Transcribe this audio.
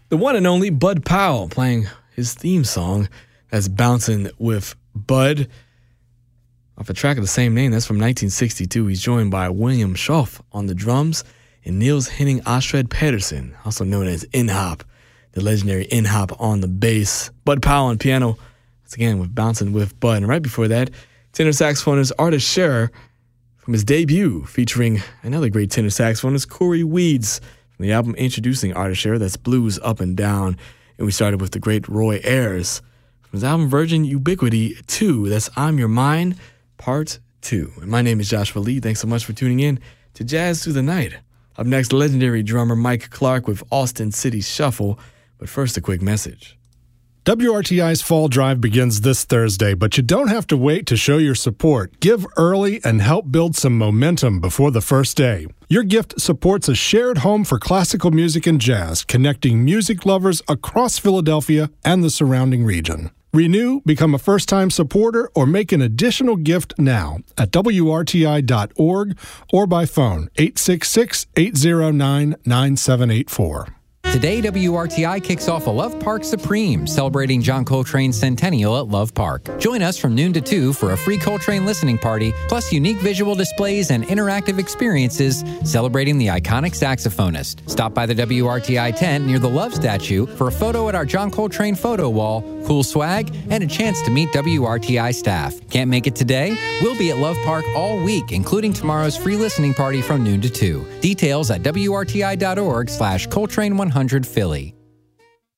the one and only Bud Powell playing his theme song. That's Bouncing with Bud. Off a track of the same name, that's from 1962. He's joined by William Schoff on the drums and Niels Henning Ostred Pedersen, also known as N-Hop, the legendary N-Hop on the bass. Bud Powell on piano, once again with Bouncing with Bud. And right before that, tenor saxophonist Artis Sharer from his debut, featuring another great tenor saxophonist, Corey Weeds, from the album introducing Artis Sharer, that's Blues Up and Down. And we started with the great Roy Ayers from his album Virgin Ubiquity 2, that's I'm Your Mind, Part 2. And my name is Joshua Lee. Thanks so much for tuning in to Jazz Through the Night. Up next, legendary drummer Mike Clark with Austin City Shuffle. But first, a quick message. WRTI's Fall Drive begins this Thursday, but you don't have to wait to show your support. Give early and help build some momentum before the first day. Your gift supports a shared home for classical music and jazz, connecting music lovers across Philadelphia and the surrounding region. Renew, become a first-time supporter, or make an additional gift now at WRTI.org or by phone 866-809-9784. Today, WRTI kicks off a Love Park Supreme, celebrating John Coltrane's centennial at Love Park. Join us from noon to 2 for a free Coltrane listening party, plus unique visual displays and interactive experiences celebrating the iconic saxophonist. Stop by the WRTI tent near the Love statue for a photo at our John Coltrane photo wall, cool swag, and a chance to meet WRTI staff. Can't make it today? We'll be at Love Park all week, including tomorrow's free listening party from noon to 2. Details at WRTI.org/Coltrane100 Philly.